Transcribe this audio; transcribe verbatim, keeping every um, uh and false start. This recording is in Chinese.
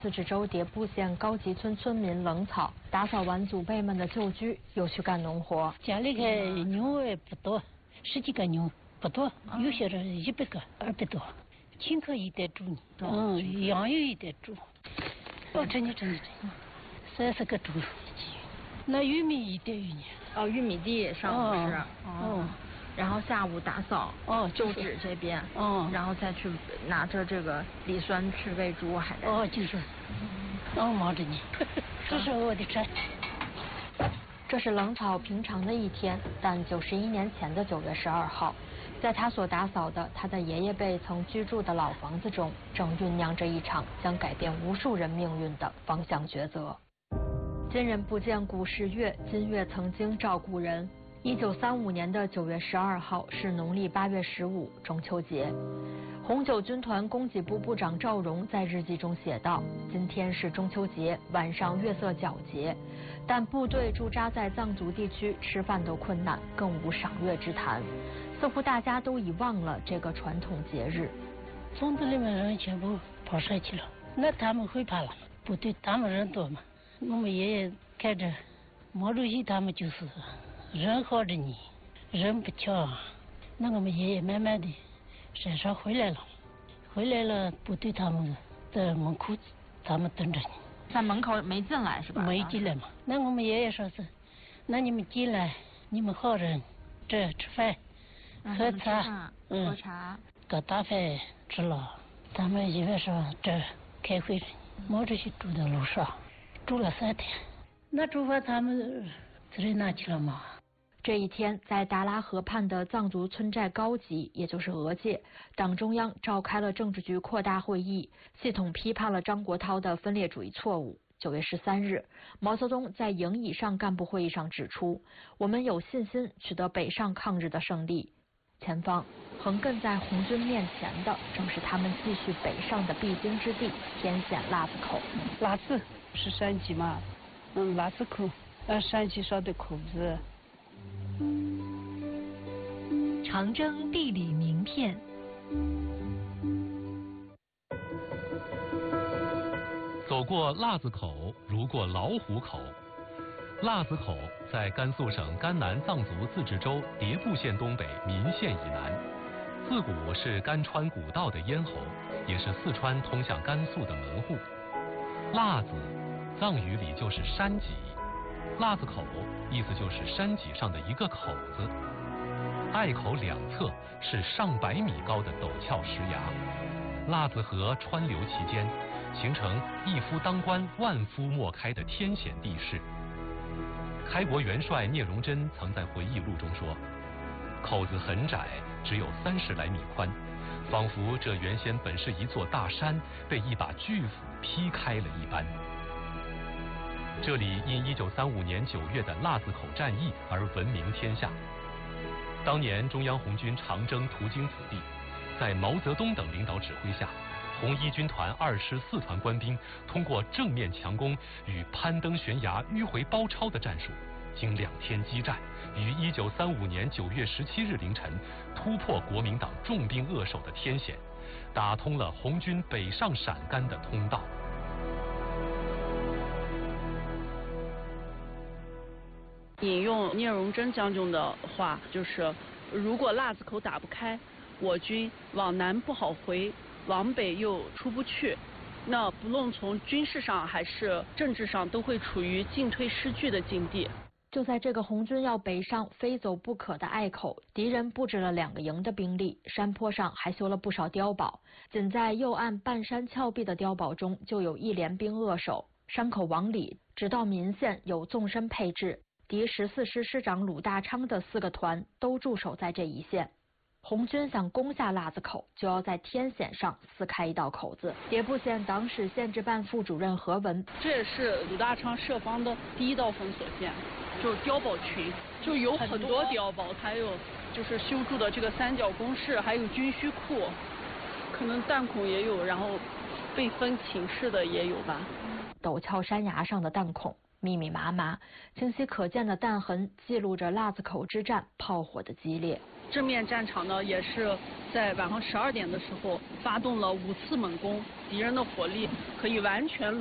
自治州迭部县高集村村民冷草打扫完祖辈们的旧居，又去干农活。 家里个牛也不多，十几个牛不多，有些人一百个、二百多，青稞一袋猪呢，嗯，羊有一袋猪。哦，真的真的真的，三十个猪，那玉米一袋玉米。 哦，玉米地上午是。 哦。哦然后下午打扫哦， 旧址这边， 哦， 然后再去拿着这个锂酸去喂猪，还得哦，就是，哦，忙着呢，这是我的车。 这是冷草平常的一天，但九十一年前的九月十二号，在他所打扫的他的爷爷辈曾居住的老房子中，正酝酿着一场将改变无数人命运的方向抉择。今人不见古时月，今月曾经照故人。一九三五年的九月十二号是农历八月十五，中秋节。红九军团供给部部长赵荣在日记中写道：“今天是中秋节，晚上月色皎洁，但部队驻扎在藏族地区，吃饭都困难，更无赏月之谈。似乎大家都遗忘了这个传统节日。” 村子里面人全部跑山去了，那他们会怕了。部队他们人多嘛，我们爷爷看着毛主席他们就是人好着呢，人不巧，那我们爷爷慢慢的山上回来了，回来了，部队他们在门口，他们等着呢。 在门口没进来是吧？ 没进来嘛。那我们爷爷说是，那你们进来，你们好人，这吃饭，喝茶， 嗯，喝茶， 搞大饭吃了。他们一晚上这开会，毛主席住在楼上，住了三天。那住饭他们自己拿去了嘛。 这一天，在达拉河畔的藏族村寨高级，也就是俄界，党中央召开了政治局扩大会议，系统批判了张国焘的分裂主义错误。九月十三日，毛泽东在营以上干部会议上指出，我们有信心取得北上抗日的胜利。前方横亘在红军面前的，正是他们继续北上的必经之地——天险腊子口。 腊子是山鸡嘛？嗯，腊子口，呃，山鸡上的口子。 长征地理名片。 走过腊子口，如过老虎口。腊子口在甘肃省甘南藏族自治州迭部县东北岷县以南，自古是甘川古道的咽喉，也是四川通向甘肃的门户。腊子，藏语里就是山脊，腊子口意思就是山脊上的一个口子。隘口两侧是上百米高的陡峭石崖，腊子河川流其间，形成一夫当关万夫莫开的天险地势。开国元帅聂荣臻曾在回忆录中说，口子很窄，只有三十来米宽，仿佛这原先本是一座大山，被一把巨斧劈开了一般。这里因一九三五年九月的腊子口战役而闻名天下。当年中央红军长征途经此地，在毛泽东等领导指挥下，红一军团二师四团官兵通过正面强攻与攀登悬崖迂回包抄的战术，经两天激战，于一九三五年九月十七日凌晨突破国民党重兵扼守的天险，打通了红军北上陕甘的通道。 引用聂荣臻将军的话，就是如果腊子口打不开，我军往南不好回，往北又出不去，那不论从军事上还是政治上，都会处于进退失据的境地。 就在这个红军要北上非走不可的隘口，敌人布置了两个营的兵力，山坡上还修了不少碉堡。仅在右岸半山峭壁的碉堡中，就有一连兵扼守。山口往里，直到岷县有纵深配置。敌十四师师长鲁大昌的四个团都驻守在这一线。红军想攻下腊子口，就要在天险上撕开一道口子。迭部县党史县治办副主任何文， 这也是鲁大昌设防的第一道封锁线，就是碉堡群，就有很多碉堡，还有就是修筑的这个三角工事，还有军需库，可能弹孔也有，然后被分寝室的也有吧。 陡峭山崖上的弹孔密密麻麻，清晰可见的弹痕记录着腊子口之战炮火的激烈。 正面战场呢，也是在晚上十二点的时候发动了五次猛攻，敌人的火力可以完全